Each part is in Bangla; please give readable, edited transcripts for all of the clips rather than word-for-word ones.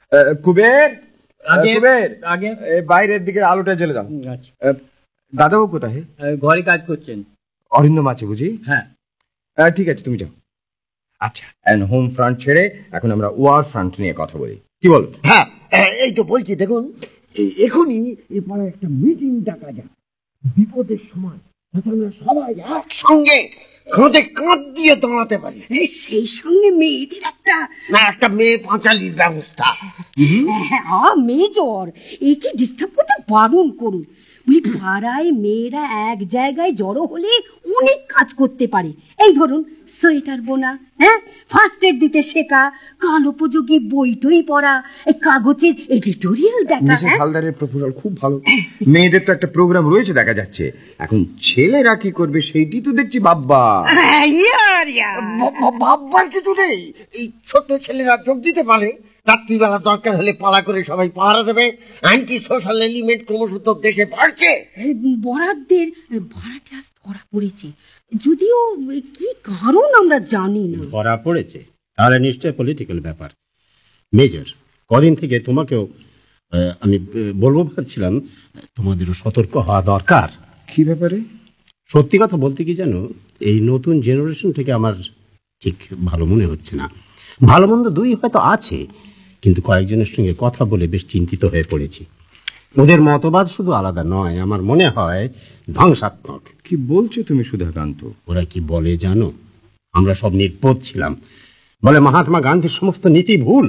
কুবের, আগে কুবের, আগে বাইরের দিকে আলোটা জ্বেলে দাও। দাদাবাবু কোথায়? ঘরে কাজ করছেন। অরিন্দম আছে বুঝি? হ্যাঁ, ঠিক আছে, তুমি যাও। আচ্ছা, হোম ফ্রন্ট ছেড়ে এখন আমরা ওয়ার ফ্রন্ট নিয়ে কথা বলি, কি বলো? হ্যাঁ, এই তো বলছি, দেখুন এখনই এরপরে একটা মিটিং ডাকা যাক। বিপদের সময় আমরা সবাই একসঙ্গে কাঁধে কাঁধ দিয়ে দাঁড়াতে পারি। সেই সঙ্গে মেয়েদের একটা মেয়ে পাঁচালির ব্যবস্থা। মেজর, একে ডিস্টার্ব করতে বারণ করুন। ওই পাড়ায় মেয়েরা এক জায়গায় জড়ো হলে অনেক কাজ করতে পারে। এই ধরুন, সোয়েটার বোনা, ফার্স্ট এড দিতে শেখা, কাল উপযোগী বই টই পড়া, এই কাগজের এডিটোরিয়াল দেখা। মিসেস হালদারের প্রপোজাল খুব ভালো। মেয়েদের তো একটা প্রোগ্রাম রয়েছে দেখা যাচ্ছে, এখন ছেলেরা কি করবে সেইটি তো দেখছি। বাব্বা ভাববার কিছু নেই, এই ছোট ছেলেরা যোগ দিতে পারে। রাত্রিবেলা দরকার হলে পালা করে সবাই পাহারা দেবে। অ্যান্টি সোশ্যাল এলিমেন্ট ক্রমশ তো দেশে বাড়ছে। বরাদ্দের ভাড়াটে আজ ধরা পড়েছে, যদিও কি কারণ আমরা জানি না। ধরা পড়েছে তাহলে নিশ্চয় পলিটিক্যাল ব্যাপার। মেজর, কদিন থেকে তোমাকেও আমি বলবো ভাবছিলাম, তোমাদেরও সতর্ক হওয়া দরকার। কি ব্যাপারে? সত্যি কথা বলতে কি জানো, এই নতুন জেনারেশন থেকে আমার ঠিক ভালো মনে হচ্ছে না। ভালো মন্দ দুই হয়তো আছে, কিন্তু কয়েকজনের সঙ্গে কথা বলে বেশ চিন্তিত হয়ে পড়েছি। ওদের মতবাদ শুধু আলাদা নয়, আমার মনে হয় ধ্বংসাত্মক। কি বলছো তুমি সুধাকান্ত? ওরা কি বলে জানো? আমরা সব নির্বোধ ছিলাম, বলে মহাত্মা গান্ধীর সমস্ত নীতি ভুল।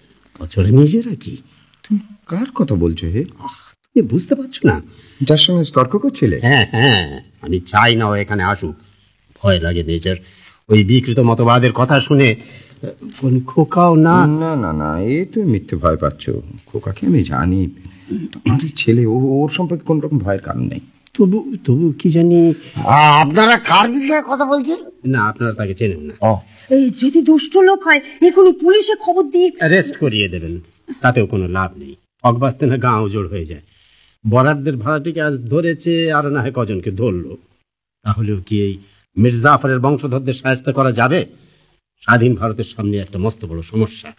বছরে নিজেরা কি? তুমি কার কথা বলছো হে? তুমি বুঝতে পারছো না? যার সঙ্গে তর্ক করছিলে? হ্যাঁ হ্যাঁ, আমি চাই না ও এখানে আসুক। ভয় লাগে মেজর, ওই বিকৃত মতবাদের কথা শুনে। কোন খোকাও না। না না না, এ তুমি মিথ্যে ভয় পাচ্ছ। খোকাকে আমি জানি, তোমার ছেলে, ওর সম্পর্কে কোন রকম ভয়ের কারণ নেই। তবু তবু কি জানি। আপনারা কার বিষয়ে কথা বলছেন? না, আপনারা তাকে চেনেন না। যদি দুষ্ট লোক হয় এখনই পুলিশে খবর দিয়ে অ্যারেস্ট করিয়ে দেবেন, তাতেও কোনো লাভ নেই। অগবাস্তে না গাঁ উজোড় হয়ে যায়। বরাদ্দের ভাড়াটিকে আজ ধরেছে, আর না হয় কজনকে ধরলো। তাহলেও কি এই মির্জাফরের বংশধরদের সাহায্য করা যাবে? স্বাধীন ভারতের সামনে একটা মস্ত বড় সমস্যা।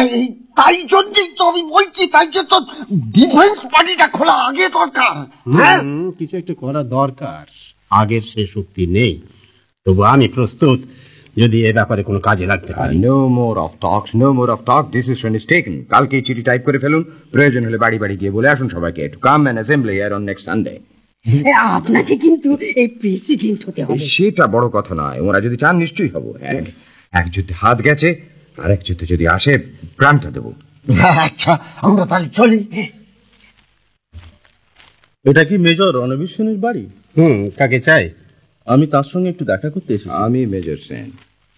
তাই জন্যই তো আমি বলছি, তাই জন্য তো ডিফেন্স পার্টিটা খোলা আগে দরকার। কিছু একটা করা দরকার। আগের সে শক্তি নেই, তবু আমি প্রস্তুত যদি এ ব্যাপারে কোনো কাজে লাগতে পারি। No more of talks, no more of talk, decision is taken. কালকেই চিঠি টাইপ করে ফেলুন, প্রয়োজন হলে বাড়ি বাড়ি গিয়ে বলে আসুন সবাইকে to come an assembly here on next Sunday. আপনাকে কিন্তু এই প্রেসিডেন্ট হতে হবে। সেটা বড় কথা নয়, ওরা যদি চান নিশ্চয়ই হবো। এক যুদ্ধে হাত গেছে, আর এক যুদ্ধে যদি আসে প্রাণটা দেবো। আচ্ছা, আমরা তাহলে চলি। এটা কি মেজর রণবীর সেনের বাড়ি? কাকে চাই? আমি তার সঙ্গে একটু দেখা করতে এসেছি। আমি মেজর সেন।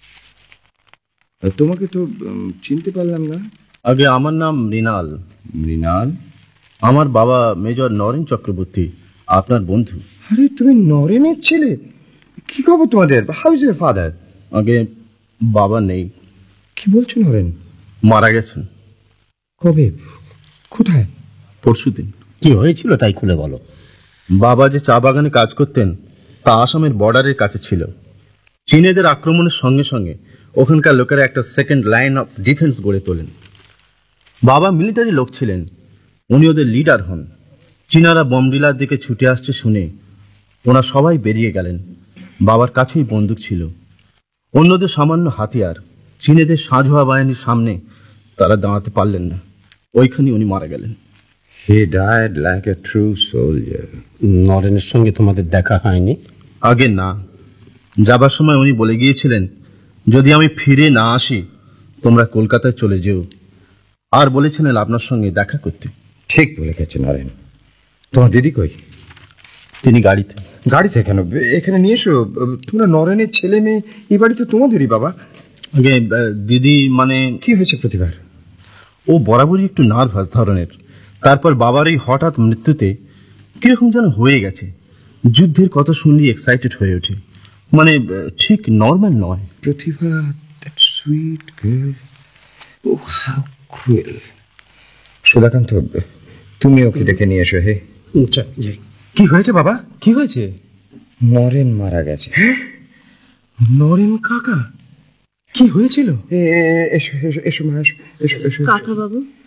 তোমাকে তো চিনতে পারলাম না। আগে আমার নাম মৃণাল। মৃণাল? আমার বাবা মেজর নরেন চক্রবর্তী, আপনার বন্ধু। আরে তুমি নরেনের ছেলে? কি খবর তোমাদের? How is your father? আগে বাবা নেই। কি বলছো নরেন? মারা গেছেন। কবে? কোথায়? পরশুদিন। কি হয়েছিল তাই খুলে বলো। বাবা যে চা বাগানে কাজ করতেন তা আসামের বর্ডারের কাছে ছিল। চীনেদের আক্রমণের সঙ্গে সঙ্গে ওখানকার লোকেরা একটা সেকেন্ড লাইন অফ ডিফেন্স গড়ে তোলেন। বাবা মিলিটারি লোক ছিলেন, উনি ওদের লিডার হন। চীনারা বমডিলার দিকে ছুটে আসছে শুনে ওরা সবাই বেরিয়ে গেলেন। বাবার কাছেই বন্দুক ছিল, অন্যদের সামান্য হাতিয়ার। চীনেদের সাঁঝোয়া বাহিনীর সামনে তারা দাঁড়াতে পারলেন না, ওইখানে উনি মারা গেলেন। He died like a true soldier. নরেনের সঙ্গে তোমাদের দেখা হয়নি? আগে না, যাবার সময় উনি বলে গিয়েছিলেন যদি আমি ফিরে না আসি তোমরা কলকাতায় চলে যেও, আর বলেছিলেন আপনার সঙ্গে দেখা করতে। ঠিক বলে গেছে নরেন। তোমার দিদি কই? তিনি গাড়িতে। গাড়িতে কেন? এখানে নিয়ে এসো। তোমরা নরেনের ছেলে মেয়ে, এই বাড়ি তো তোমাদেরই বাবা। আগে দিদি মানে কি হয়েছে প্রতিবার? ও বরাবরই একটু নার্ভাস ধরনের। তারপর বাবার এই হঠাৎ মৃত্যুতে কিরকম যেন হয়ে গেছে। যুদ্ধের কথা শুনলে এক্সাইটেড হয়ে ওঠে, মানে ঠিক নর্মাল নয়। প্রতিভা, that sweet girl. Oh, how cruel. Sudhakanta, তুমি ওকে ডেকে নিয়ে এসো। হে যাই। কি হয়েছে বাবা? কি হয়েছে? নরেন মারা গেছে। নরেন কাকা? কি হয়েছিল? এসো এসো এসো মা, এসো এসো এসো। কাকা বাবু,